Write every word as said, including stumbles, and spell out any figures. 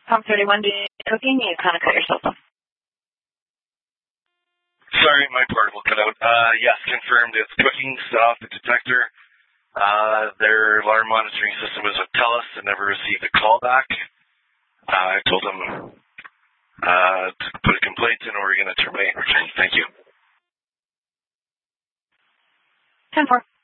Pump thirty-one, cooking. You kind of cut yourself off. Sorry, my portable cut out. Uh, yes, confirmed. It's cooking. Set off the detector. Uh, their alarm monitoring system was with TELUS and never received a call back. Uh, I told them uh, to put a complaint in or we're going to terminate. Thank you. ten four.